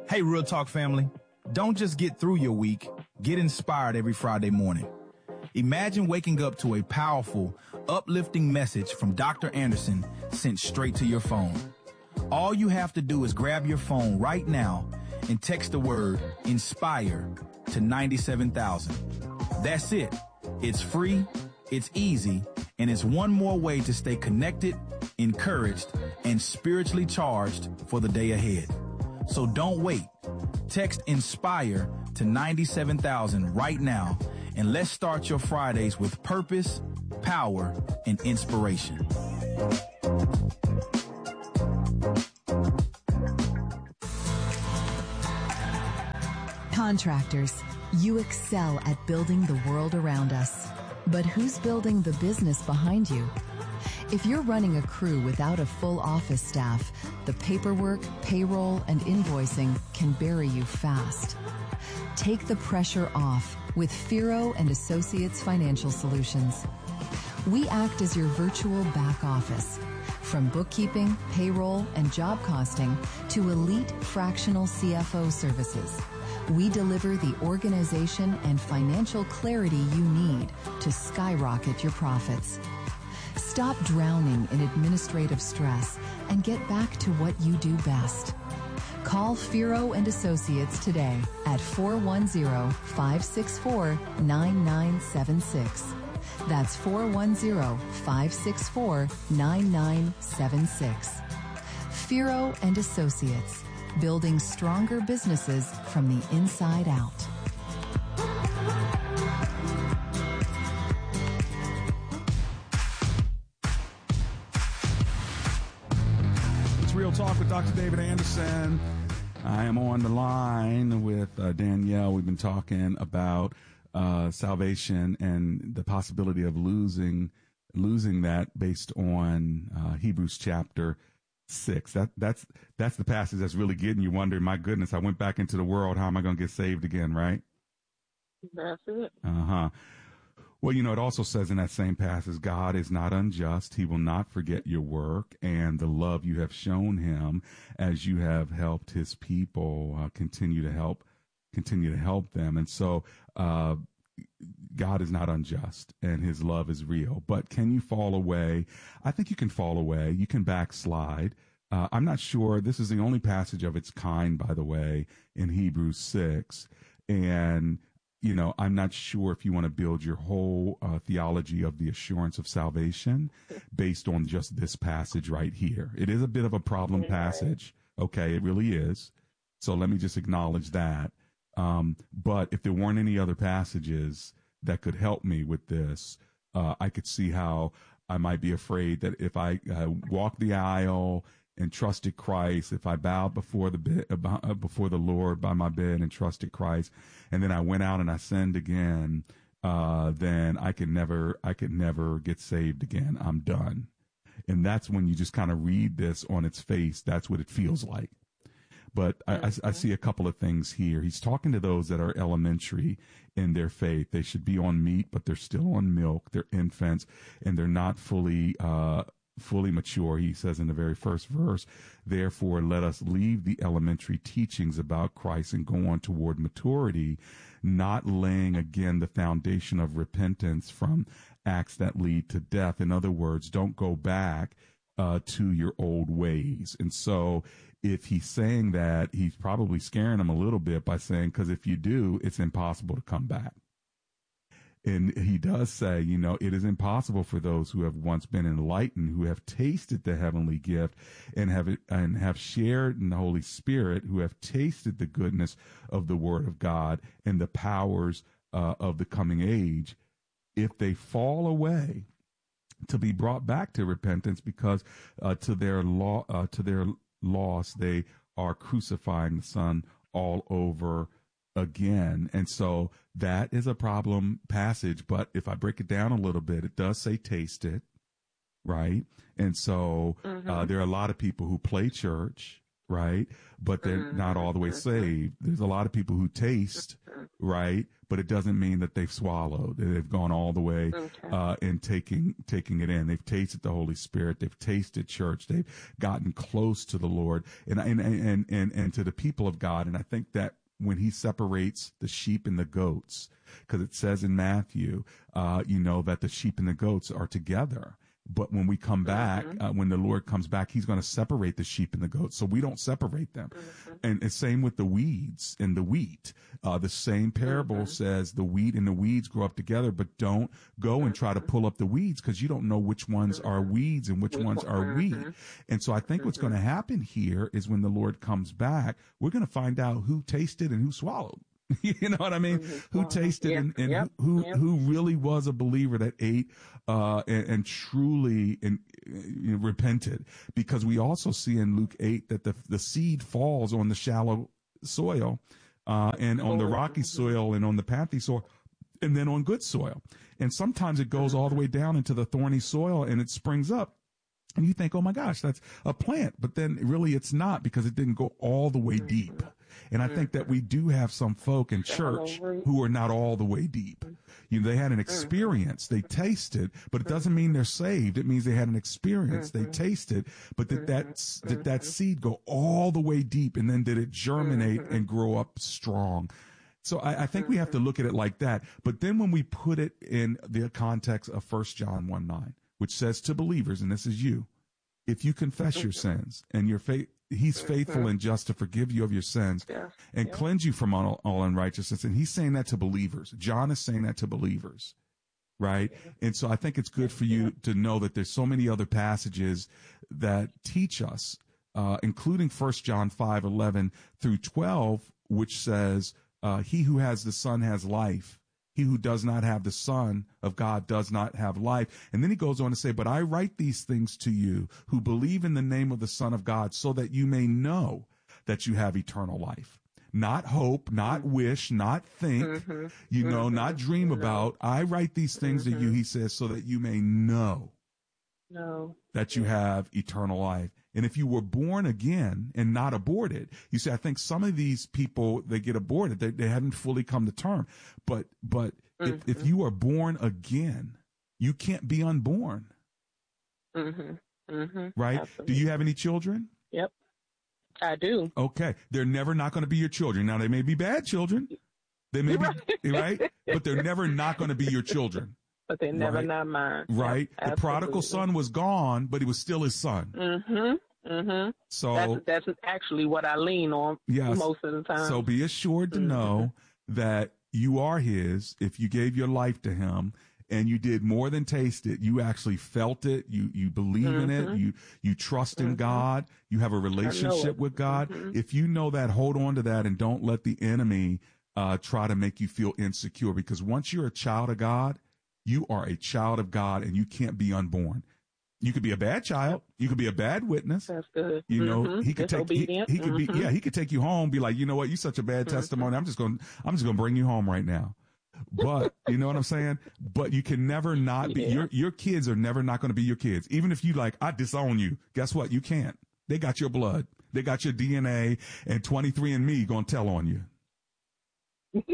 Hey, Real Talk family, don't just get through your week, get inspired every Friday morning. Imagine waking up to a powerful, uplifting message from Dr. Anderson sent straight to your phone. All you have to do is grab your phone right now and text the word INSPIRE to 97,000. That's it. It's free, it's easy, and it's one more way to stay connected, encouraged, and spiritually charged for the day ahead. So don't wait. Text INSPIRE to 97,000 right now, and let's start your Fridays with purpose, power, and inspiration. Contractors, you excel at building the world around us. But who's building the business behind you? If you're running a crew without a full office staff, the paperwork, payroll, and invoicing can bury you fast. Take the pressure off with Firo and Associates Financial Solutions. We act as your virtual back office. From bookkeeping, payroll, and job costing to elite fractional CFO services, we deliver the organization and financial clarity you need to skyrocket your profits. Stop drowning in administrative stress and get back to what you do best. Call Firo and Associates today at 410-564-9976. That's 410-564-9976. Firo and Associates, building stronger businesses from the inside out. Real Talk with Dr. David Anderson. I am on the line with Danielle. We've been talking about salvation and the possibility of losing that based on Hebrews chapter 6. That's the passage that's really getting you wondering, my goodness, I went back into the world. How am I going to get saved again, right? That's it. Uh-huh. Well, it also says in that same passage, God is not unjust. He will not forget your work and the love you have shown him as you have helped his people continue to help them. And so God is not unjust and his love is real. But can you fall away? I think you can fall away. You can backslide. I'm not sure. This is the only passage of its kind, by the way, in Hebrews 6. And I'm not sure if you want to build your whole theology of the assurance of salvation based on just this passage right here. It is a bit of a problem passage. Okay, it really is. So let me just acknowledge that. But if there weren't any other passages that could help me with this, I could see how I might be afraid that if I walk the aisle and trusted Christ, if I bowed before the Lord by my bed and trusted Christ, and then I went out and I sinned again, then I could never get saved again. I'm done. And that's when you just kind of read this on its face. That's what it feels like. But I see a couple of things here. He's talking to those that are elementary in their faith. They should be on meat, but they're still on milk. They're infants, and they're not fully mature. He says in the very first verse, therefore, let us leave the elementary teachings about Christ and go on toward maturity, not laying again the foundation of repentance from acts that lead to death. In other words, don't go back to your old ways. And so if he's saying that, he's probably scaring them a little bit by saying, because if you do, it's impossible to come back. And he does say, it is impossible for those who have once been enlightened, who have tasted the heavenly gift and have shared in the Holy Spirit, who have tasted the goodness of the Word of God and the powers of the coming age, if they fall away, to be brought back to repentance, because to their loss they are crucifying the Son all over again. And so that is a problem passage. But if I break it down a little bit, it does say taste it, right? And so there are a lot of people who play church, right? But they're not all the way saved. There's a lot of people who taste, right? But it doesn't mean that they've swallowed. They've gone all the way in taking it in. They've tasted the Holy Spirit. They've tasted church. They've gotten close to the Lord and to the people of God. And I think that when he separates the sheep and the goats, because it says in Matthew, that the sheep and the goats are together. But when we come back, when the Lord comes back, he's going to separate the sheep and the goats. So we don't separate them. And it's same with the weeds and the wheat. The same parable says the wheat and the weeds grow up together, but don't go and try to pull up the weeds, because you don't know which ones are weeds and which ones are wheat. And so I think what's going to happen here is when the Lord comes back, we're going to find out who tasted and who swallowed. You know what I mean? Who tasted and who really was a believer that ate and truly repented. Because we also see in Luke 8 that the seed falls on the shallow soil and on the rocky soil and on the pathy soil and then on good soil. And sometimes it goes all the way down into the thorny soil and it springs up. And you think, oh my gosh, that's a plant. But then really it's not, because it didn't go all the way deep. And I think that we do have some folk in church who are not all the way deep. They had an experience, they tasted, but it doesn't mean they're saved. It means they had an experience, they tasted, but did that seed go all the way deep, and then did it germinate and grow up strong? So I think we have to look at it like that. But then when we put it in the context of 1 John 1:9, which says to believers, and this is you, if you confess your sins and your faith, he's faithful and just to forgive you of your sins and cleanse you from all unrighteousness. And he's saying that to believers. John is saying that to believers, right? And so I think it's good for you to know that there's so many other passages that teach us, including 1 John 5:11 through 12, which says, he who has the Son has life. He who does not have the Son of God does not have life. And then he goes on to say, but I write these things to you who believe in the name of the Son of God, so that you may know that you have eternal life. Not hope, not wish, not think, not dream about. I write these things to you, he says, so that you may know that you have eternal life. And if you were born again and not aborted, you see, I think some of these people, they get aborted. They haven't fully come to term. But if you are born again, you can't be unborn. Right? Absolutely. Do you have any children? Yep, I do. Okay. They're never not going to be your children. Now, they may be bad children. They may be, right? But they're never not going to be your children. But they're never not mine. Right. Yep, the prodigal son was gone, but he was still his son. So that's actually what I lean on most of the time. So be assured to know that you are his if you gave your life to him, and you did more than taste it. You actually felt it. You believe in it. You trust in God. You have a relationship with God. If you know that, hold on to that, and don't let the enemy try to make you feel insecure, because once you're a child of God, you are a child of God, and you can't be unborn. You could be a bad child. You could be a bad witness. That's good. You know, he could take he could be he could take you home, be like, you know what, you're such a bad testimony. I'm just gonna bring you home right now. But you know what I'm saying? But you can never not be your kids are never not going to be your kids. Even if you like, I disown you. Guess what? You can't. They got your blood. They got your DNA, and 23andMe gonna tell on you.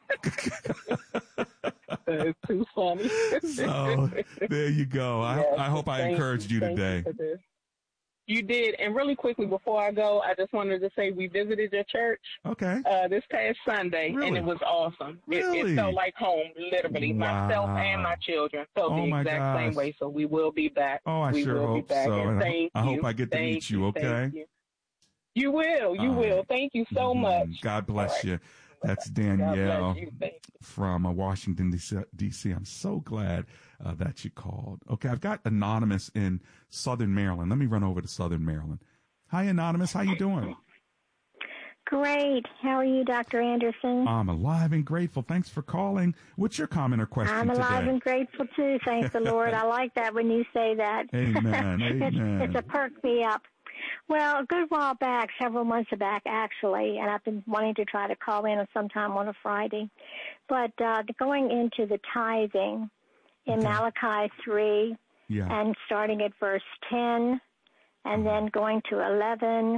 It's too funny. So there you go. I hope I encouraged you today. You did. And really quickly before I go, I just wanted to say we visited your church. Okay. This past Sunday, and it was awesome. Really? It felt like home, literally. Wow. Myself and my children felt the exact same way. So we will be back. Oh, I sure hope so. And I hope I get to meet you. Okay. You will. You will. Thank you so much. God bless you. That's Danielle from Washington, D.C. I'm so glad that you called. Okay, I've got Anonymous in Southern Maryland. Let me run over to Southern Maryland. Hi, Anonymous. How you doing? Great. How are you, Dr. Anderson? I'm alive and grateful. Thanks for calling. What's your comment or question today? I'm alive and grateful, too. Thanks the Lord. I like that when you say that. Amen. Amen. It's a perk me up. Well, a good while back, several months back, actually, and I've been wanting to try to call in sometime on a Friday, but going into the tithing in Malachi 3 and starting at verse 10 and then going to 11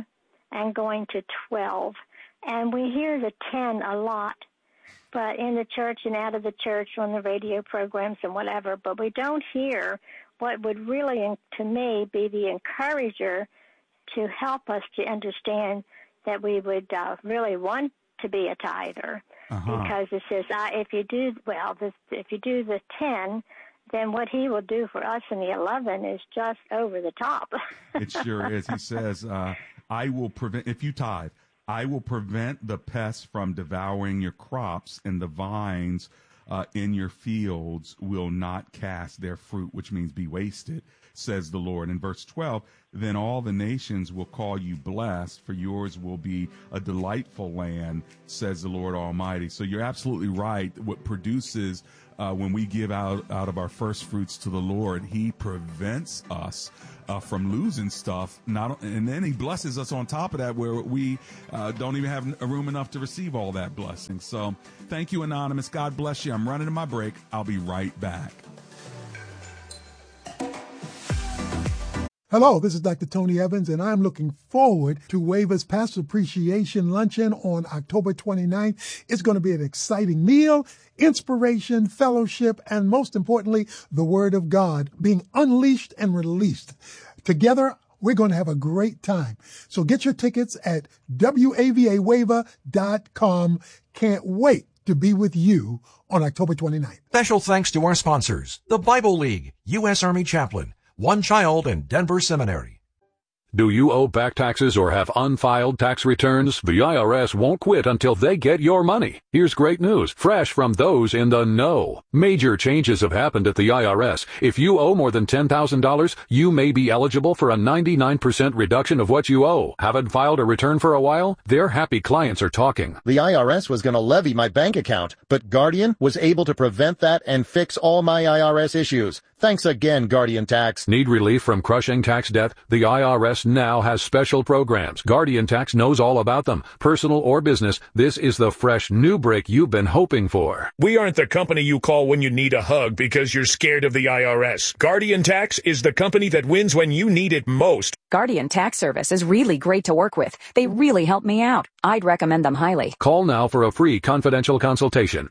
and going to 12. And we hear the 10 a lot, but in the church and out of the church on the radio programs and whatever, but we don't hear what would really, to me, be the encourager to help us to understand that we would really want to be a tither. Because it says, if you do the 10, then what he will do for us in the 11 is just over the top. It sure is. He says, I will prevent, if you tithe, I will prevent the pests from devouring your crops, and the vines in your fields will not cast their fruit, which means be wasted, says the Lord. In verse 12, then all the nations will call you blessed, for yours will be a delightful land, says the Lord Almighty. So you're absolutely right. What produces when we give out of our first fruits to the Lord, he prevents us from losing stuff. And then he blesses us on top of that, where we don't even have room enough to receive all that blessing. So thank you, Anonymous. God bless you. I'm running to my break. I'll be right back. Hello, this is Dr. Tony Evans, and I'm looking forward to Waver's Pastor Appreciation Luncheon on October 29th. It's going to be an exciting meal, inspiration, fellowship, and most importantly, the Word of God being unleashed and released. Together, we're going to have a great time. So get your tickets at WAVAWaver.com. Can't wait to be with you on October 29th. Special thanks to our sponsors, the Bible League, U.S. Army Chaplain, One Child, and Denver Seminary. Do you owe back taxes or have unfiled tax returns? The IRS won't quit until they get your money. Here's great news, fresh from those in the know. Major changes have happened at the IRS. If you owe more than $10,000, you may be eligible for a 99% reduction of what you owe. Haven't filed a return for a while? Their happy clients are talking. The IRS was going to levy my bank account, but Guardian was able to prevent that and fix all my IRS issues. Thanks again, Guardian Tax. Need relief from crushing tax debt? The IRS now has special programs. Guardian Tax knows all about them. Personal or business, this is the fresh new break you've been hoping for. We aren't the company you call when you need a hug because you're scared of the IRS. Guardian Tax is the company that wins when you need it most. Guardian Tax Service is really great to work with. They really help me out. I'd recommend them highly. Call now for a free confidential consultation.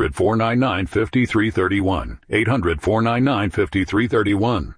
800-499-5331. 800-499-5331.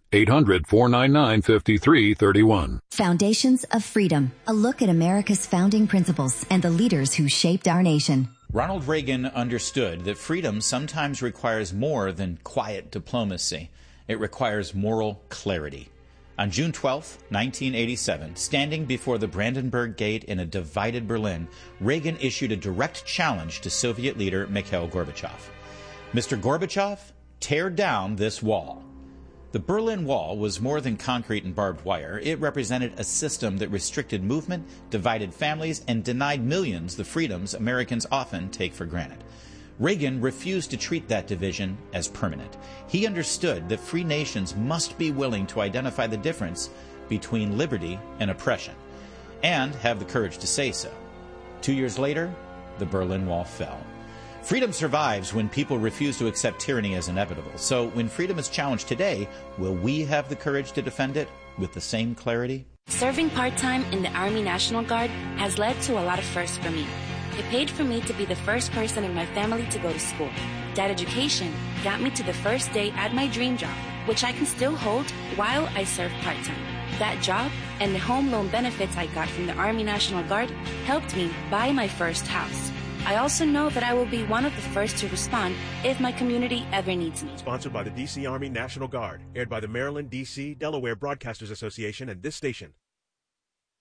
800-499-5331. Foundations of Freedom, a look at America's founding principles and the leaders who shaped our nation. Ronald Reagan understood that freedom sometimes requires more than quiet diplomacy. It requires moral clarity. On June 12, 1987, standing before the Brandenburg Gate in a divided Berlin, Reagan issued a direct challenge to Soviet leader Mikhail Gorbachev. Mr. Gorbachev, tear down this wall. The Berlin Wall was more than concrete and barbed wire. It represented a system that restricted movement, divided families, and denied millions the freedoms Americans often take for granted. Reagan refused to treat that division as permanent. He understood that free nations must be willing to identify the difference between liberty and oppression, and have the courage to say so. 2 years later, the Berlin Wall fell. Freedom survives when people refuse to accept tyranny as inevitable. So when freedom is challenged today, will we have the courage to defend it with the same clarity? Serving part-time in the Army National Guard has led to a lot of firsts for me. It paid for me to be the first person in my family to go to school. That education got me to the first day at my dream job, which I can still hold while I serve part-time. That job and the home loan benefits I got from the Army National Guard helped me buy my first house. I also know that I will be one of the first to respond if my community ever needs me. Sponsored by the D.C. Army National Guard, aired by the Maryland, D.C., Delaware Broadcasters Association and this station.